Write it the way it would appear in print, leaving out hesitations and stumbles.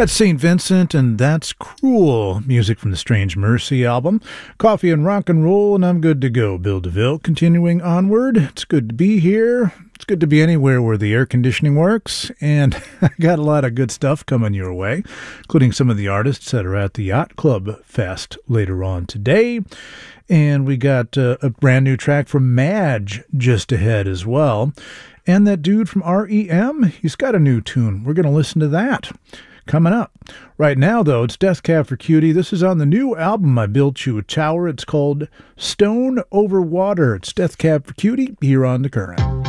That's St. Vincent, and that's Cruel, music from the Strange Mercy album. Coffee and rock and roll, and I'm good to go. Bill DeVille continuing onward. It's good to be here. It's good to be anywhere where the air conditioning works, and I got a lot of good stuff coming your way, including some of the artists that are at the Yacht Club Fest later on today. And we got a brand new track from Madge just ahead as well. And that dude from REM, he's got a new tune. We're going to listen to that coming up. Right now, though, it's Death Cab for Cutie. This is on the new album, I Built You a Tower. It's called Stone Over Water. It's Death Cab for Cutie here on The Current.